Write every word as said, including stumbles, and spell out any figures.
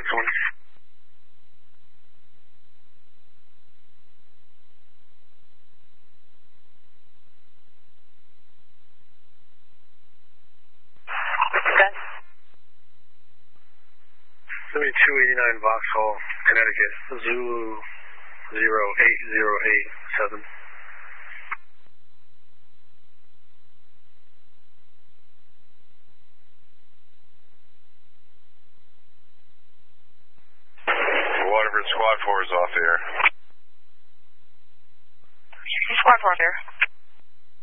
twenty. Okay. seventy-two eighty-nine Vauxhall, Connecticut, Zulu zero eight zero eight seven. Waterford Squad four is off the air. Squad four is here.